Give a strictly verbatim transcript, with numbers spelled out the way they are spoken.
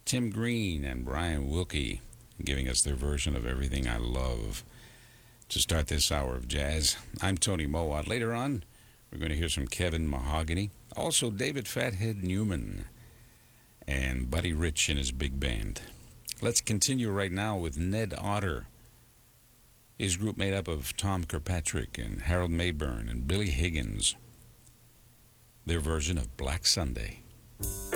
Tim Green and Brian Wilkie giving us their version of Everything I Love to start this hour of jazz. I'm Tony Mowat. Later on, we're going to hear some Kevin Mahogany, also David Fathead Newman, and Buddy Rich and his big band. Let's continue right now with Ned Otter. His group made up of Tom Kirkpatrick and Harold Mayburn and Billy Higgins. Their version of Black Sunday.